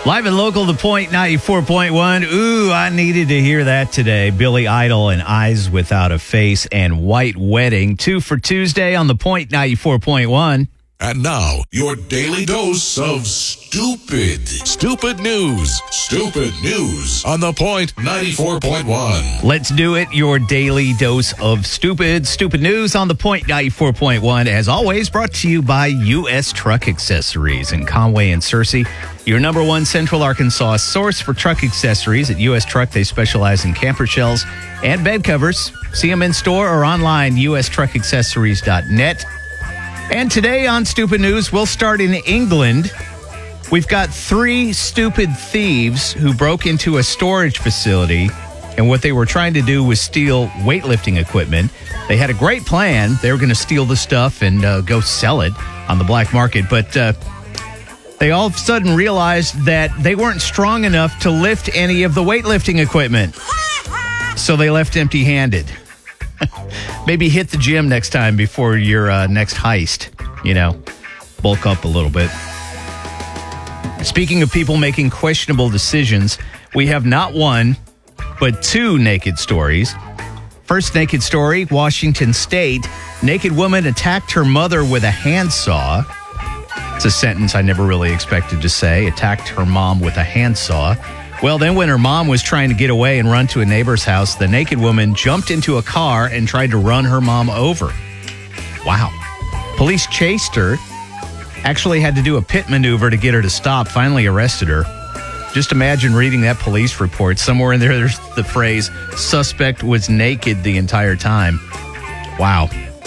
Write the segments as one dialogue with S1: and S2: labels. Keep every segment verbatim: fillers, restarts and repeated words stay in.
S1: Live and local, The Point ninety-four point one. Ooh, I needed to hear that today. Billy Idol and Eyes Without a Face and White Wedding. Two for Tuesday on The Point ninety-four point one.
S2: And now, your daily dose of stupid. Stupid news. Stupid news on The Point ninety-four point one.
S1: Let's do it. Your daily dose of stupid. Stupid news on The Point ninety-four point one. As always, brought to you by U S Truck Accessories in Conway and Searcy. Your number one Central Arkansas source for truck accessories. At U S Truck, they specialize in camper shells and bed covers. See them in store or online, U S truck accessories dot net. And today on Stupid News, we'll start in England. We've got three stupid thieves who broke into a storage facility, and what they were trying to do was steal weightlifting equipment. They had a great plan. They were going to steal the stuff and uh, go sell it on the black market, but uh, they all of a sudden realized that they weren't strong enough to lift any of the weightlifting equipment. So they left empty-handed. Maybe hit the gym next time before your uh, next heist. You know, bulk up a little bit. Speaking of people making questionable decisions, we have not one, but two naked stories. First naked story, Washington State. Naked woman attacked her mother with a handsaw. It's a sentence I never really expected to say. Attacked her mom with a handsaw. Well, then when her mom was trying to get away and run to a neighbor's house, the naked woman jumped into a car and tried to run her mom over. Wow. Police chased her, actually had to do a pit maneuver to get her to stop, finally arrested her. Just imagine reading that police report. Somewhere in there, there's the phrase, suspect was naked the entire time. Wow.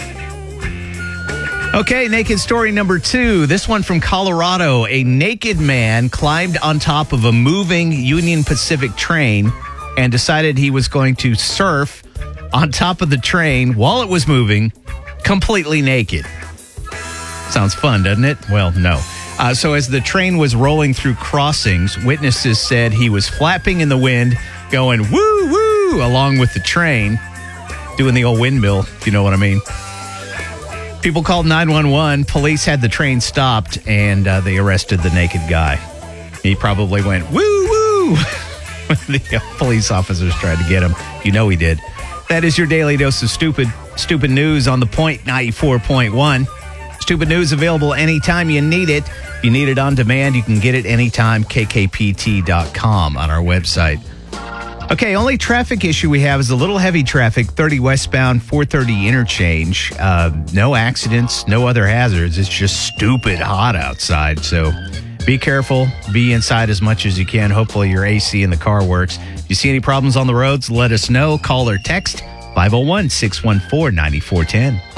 S1: Okay, naked story number two. This one from Colorado. A naked man climbed on top of a moving Union Pacific train and decided he was going to surf on top of the train while it was moving, completely naked. Sounds fun, doesn't it? Well, no. Uh, so as the train was rolling through crossings, witnesses said he was flapping in the wind, going woo, woo, along with the train, doing the old windmill, if you know what I mean. People called nine one one. Police had the train stopped, and uh, they arrested the naked guy. He probably went, woo, woo. The police officers tried to get him. You know he did. That is your daily dose of stupid, stupid news on The Point ninety-four point one. Stupid news available anytime you need it. If you need it on demand, you can get it anytime, K K P T dot com on our website. Okay, only traffic issue we have is a little heavy traffic, thirty westbound, four thirty interchange. Uh, no accidents, no other hazards. It's just stupid hot outside. So be careful. Be inside as much as you can. Hopefully your A C in the car works. If you see any problems on the roads, let us know. Call or text five oh one, six one four, nine four one oh.